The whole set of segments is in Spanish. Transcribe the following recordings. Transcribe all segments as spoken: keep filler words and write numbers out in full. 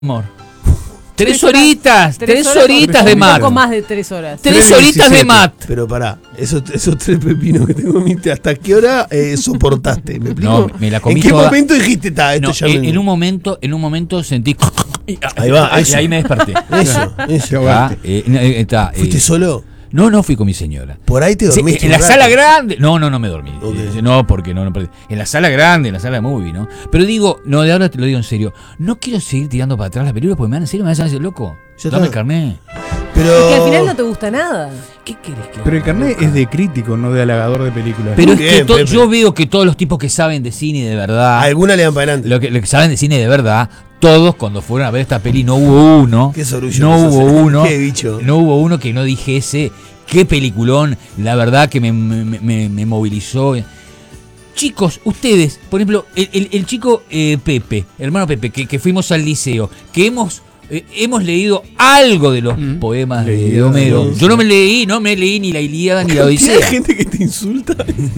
Amor. Tres, tres horitas, tres, tres horitas de mat. Un poco más de tres horas. Tres, tres horitas de mat. Pero pará, esos, esos tres pepinos que te comiste, ¿hasta qué hora eh, soportaste? ¿Me explico? No, me la comí ¿En qué toda... momento dijiste, ta, esto no, ya en, me... en un momento, en un momento sentí. Ahí va, y eso. ahí me desperté. Eso, eso. Ah, eh, eh, está, ¿Fuiste eh, solo? No, no fui con mi señora. Por ahí te dormiste. Sí, en la rato. sala grande. No, no, no me dormí. Okay. No, porque no, no perdí. En la sala grande, en la sala de movie, ¿no? Pero digo, no, de ahora te lo digo en serio. No quiero seguir tirando para atrás la película porque me van en serio, me van a decir, loco. Ya Dame el está. carnet. Pero... Es que al final no te gusta nada. ¿Qué querés que Pero el carnet es de crítico, no de halagador de películas. Pero es Muy que bien, to- Pepe. yo veo que todos los tipos que saben de cine de verdad, Alguna le dan para adelante. lo que, lo que saben de cine de verdad, todos cuando fueron a ver esta peli no hubo uno, Qué sorullo no que sos, hubo eh. uno, Qué bicho. no hubo uno que no dijese qué peliculón, la verdad que me, me, me, me movilizó. Chicos, ustedes, por ejemplo, el, el, el chico eh, Pepe, hermano Pepe, que, que fuimos al liceo, que hemos eh, hemos leído algo de los Mm. poemas de, Leído, de Homero. leído, Yo no sí. me leí, no me leí ni la Ilíada ni la Hay Odisea. gente que te insulta.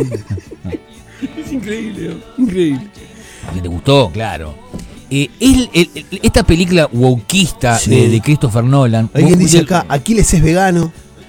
Es increíble, ¿no? Increíble. ¿Que te gustó? Claro. Eh, el, el, el- esta película wokeista Sí. de, de Christopher Nolan. Alguien wo- dice del- acá, Aquiles es vegano.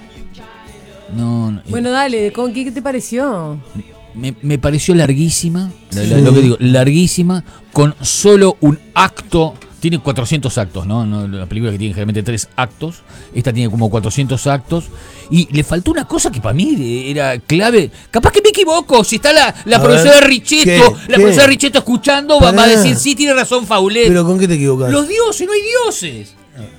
No, no, eh, Bueno, dale, ¿con qué, qué te pareció? me, me pareció larguísima. la- la- lo que digo, larguísima. Con solo un acto. Tiene cuatrocientos actos, ¿no? No, la película que tiene generalmente tres actos. Esta tiene como cuatrocientos actos. Y le faltó una cosa que para mí era clave. Capaz que me equivoco. Si está la, la A profesora ver, Richetto, ¿qué? la ¿Qué? profesora Richetto escuchando, va, va a Pará. decir, sí, tiene razón Faulet. ¿Pero con qué te equivocas? Los dioses, no hay dioses.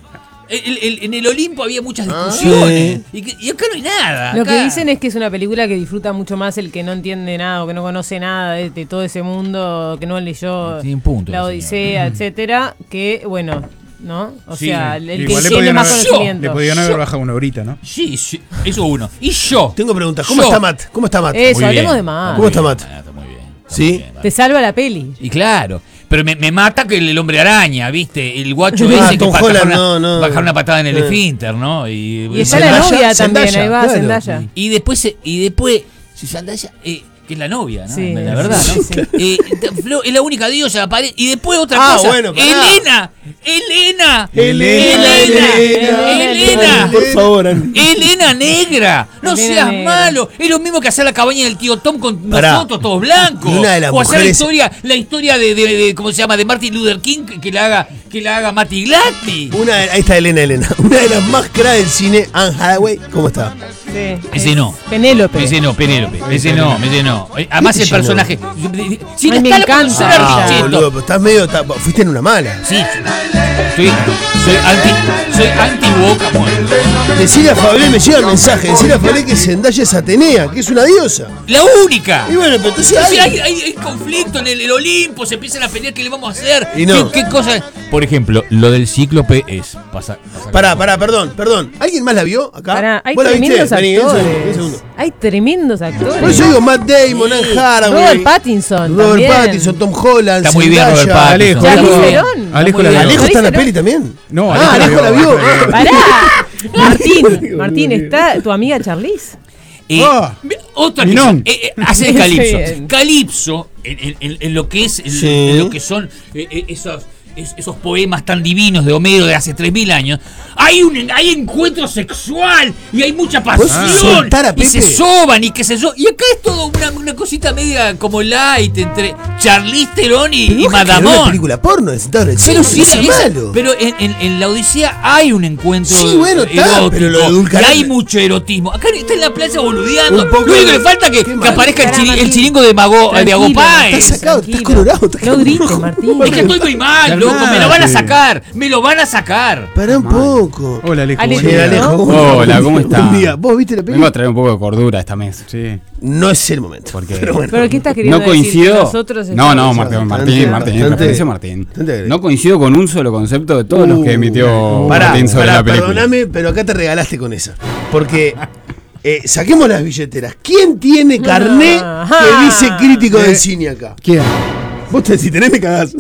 El- el- en el Olimpo había muchas Ah, discusiones. Y, que- y acá no hay nada. Lo acá- que dicen es que es una película que disfruta mucho más el que no entiende nada o que no conoce nada de, de todo ese mundo, que no leyó Tiene un punto la la Odisea, etcétera, que bueno, ¿no? O Sí, sea, el que igual le tiene podían más haber- conocimiento. Le podían haber Yo- bajado una horita, ¿no? Sí, sí, eso uno. Y yo. Tengo preguntas. ¿Cómo Yo- está Matt? ¿Cómo está Matt? Eso, Muy hablemos bien. de más. ¿Cómo está Muy Matt? bien, Está muy bien. está ¿Sí? muy bien, Te salva la peli. Y claro. Pero me, me mata que el, el hombre araña, ¿viste? El guacho Ah, ese que Tom pa- Holland, bajar una, no, no. bajar una patada en el Eh. esfínter, ¿no? Y, Y está la Zendaya, novia también, Zendaya, ahí va, claro. Zendaya. Y después, se- y después, si Zendaya, eh, que es la novia, ¿no? Sí, La verdad, sí, ¿no? sí. Eh, Flo es la única diosa, apare- y después otra Ah, cosa. bueno, pará. Elena, Elena, Elena, Elena, Elena, Elena. Por favor, Andy. Elena negra, no Elena seas negra. malo. Es lo mismo que hacer la cabaña del tío Tom con Pará. nosotros todos blancos. Y una de las o hacer la mujeres- historia, la historia de, de- de- ¿cómo se llama? De Martin Luther King que, que la haga, que la haga Mati Glatti. Una de- ahí está Elena, Elena. Una de las más caras del cine, Anne Hathaway. ¿Cómo está? Sí, Ese es no. Penélope. Ese no, Penélope. Ese no, ese no. Además ¿Qué el te llamó? personaje. Si no Ay, me está la encanta. profesora Ah, Richetto. boludo, pero estás medio. está- fuiste en una mala. Sí, soy, soy anti, soy anti Boca muerto. Decirle a Fablé, me llega el mensaje. Decirle a Fablé que Zendaya es Atenea, que es una diosa. La única. Y bueno, pero entonces. O sea, hay- hay, hay, hay conflicto en el, el Olimpo, se empiezan a pelear qué le vamos a hacer. Y no. ¿Qué, qué cosa? Por ejemplo, lo del cíclope es. Pasa, pasa Pará, pará, perdón, perdón. ¿Alguien más la vio acá? Pará, hay ¿Vos la viste? tremendos Vení, un segundo, un actores. segundo. Hay tremendos actores. Por eso digo Matt Damon, Anne Hathaway. Robert Pattinson. Robert también. Pattinson, Tom Holland. Está muy bien Zendaya. Robert Pattinson. Alejo, Charlize Alejo, Theron. Alejo la Está muy vio. ¿Alejo está en la Alejo, peli también? No, Ah, Alejo la vio. Alejo la vio. Pará. Martín, Martín, ¿está tu amiga Charlize? Eh, Ah, otra Minón. cosa, eh, eh, hacer Sí, Calipso. bien. Calipso, en, en- en- en lo que es, en, Sí. en lo que son eh, eh, esos, es- esos poemas tan divinos de Homero de hace tres mil años, hay un hay encuentro sexual y hay mucha ¿Puedes pasión soltar a y se Pepe? soban y qué sé yo. Y acá es todo una, una cosita media como light entre Charlize Theron y, Pero y vos que querés una Madamón. película porno de sentado en el Pero cine, sí, no esa- es malo. pero en, en- en la Odisea hay un encuentro Sí, bueno, está, erótico, pero lo de y Dulcarán- hay mucho erotismo. Acá está en la playa boludeando. Un poco Lo único que de- le falta es que, qué que mal. aparezca el, Pará, chiri- el Martín. chiringo de Mago de Tranquilo, Agopáez. Estás sacado, estás Tranquilo. colorado, estás No grites, rojo. Martín. Es que estoy muy mal, loco. Me lo van a Calmate. sacar. Me lo van a sacar. Pará un poco. Hola, Alejo. Alejo. buen Che, día. Alejo, ¿cómo Hola, ¿cómo Buen está? día. ¿Vos viste la Vengo película? a traer un poco de cordura esta mes. Sí. No es el momento. ¿Por qué? Pero bueno. ¿Pero qué estás queriendo No decir? coincido. Que nosotros No, no, estamos- Martín, Bastante, Martín, Martín, bastante. Patricio Martín. Bastante. No coincido con un solo concepto de todos los que emitió Pará, Martín sobre pará, la película. perdóname, pero acá te regalaste con esa. Porque eh, saquemos las billeteras. ¿Quién tiene carné Ajá. que dice crítico del Eh. cine acá? ¿Quién? Vos te, si tenés me cagás.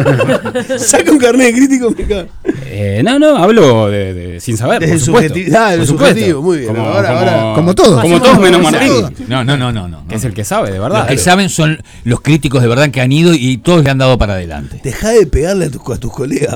Saca un carné de crítico, me cagás. Eh, no, no, hablo de, de- sin saber. Desde por el supuesto, subjetivo. Ah, por el supuesto. subjetivo, muy bien. Como, Ahora, como- ahora. Como todos. Como todos menos Como Martín. todos. No, no, no, no, no. Que es el que sabe, de Los verdad. que saben son los críticos de verdad que han ido y todos le han dado para adelante. Dejá de pegarle a tus, a tus colegas.